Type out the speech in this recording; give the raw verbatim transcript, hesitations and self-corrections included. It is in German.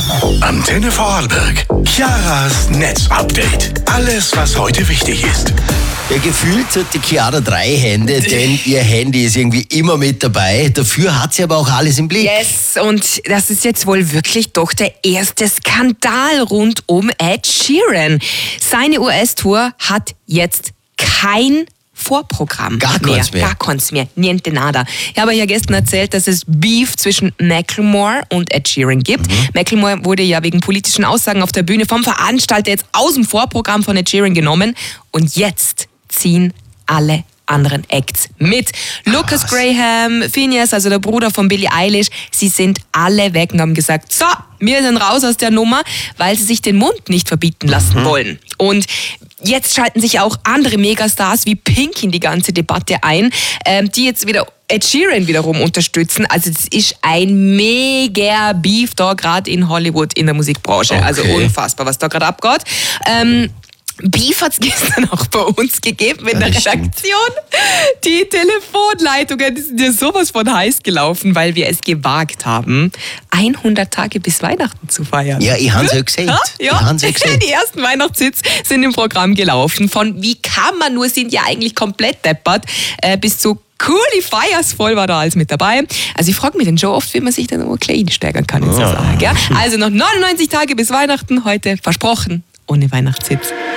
Antenne Vorarlberg. Chiaras Netzupdate. Alles, was heute wichtig ist. Ja, gefühlt hat die Chiara drei Hände, denn ihr Handy ist irgendwie immer mit dabei. Dafür hat sie aber auch alles im Blick. Yes, und das ist jetzt wohl wirklich doch der erste Skandal rund um Ed Sheeran. Seine U S-Tour hat jetzt kein Vorprogramm Gar mehr. keins mehr. Gar keins mehr. Niente nada. Ich habe ja gestern erzählt, dass es Beef zwischen Macklemore und Ed Sheeran gibt. Mhm. Macklemore wurde ja wegen politischen Aussagen auf der Bühne vom Veranstalter jetzt aus dem Vorprogramm von Ed Sheeran genommen. Und jetzt ziehen alle anderen Acts mit. Lucas Was? Graham, Phineas, also der Bruder von Billie Eilish, sie sind alle weg und haben gesagt, so, wir sind raus aus der Nummer, weil sie sich den Mund nicht verbieten lassen mhm. wollen. Und jetzt schalten sich auch andere Megastars wie Pink in die ganze Debatte ein, ähm, die jetzt wieder Ed Sheeran wiederum unterstützen. Also es ist ein mega Beef da gerade in Hollywood in der Musikbranche. Okay. Also unfassbar, was da gerade abgeht. Ähm, Beef hat es gestern auch bei uns gegeben in der Ja, Redaktion. Die Telefonleitungen die sind ja sowas von heiß gelaufen, weil wir es gewagt haben, hundert Tage bis Weihnachten zu feiern. Ja, ich habe es ja gesehen. Ja, Ich ja. hab's ja gesehen. Die ersten Weihnachtshits sind im Programm gelaufen. Von wie kann man nur, sind ja eigentlich komplett deppert, äh, bis zu coole Feiers, voll war da alles mit dabei. Also ich frage mich dann schon oft, wie man sich dann noch klein steigern kann in so Ja. Sache. Gell? Also noch neunundneunzig Tage bis Weihnachten, heute versprochen, ohne Weihnachtshits.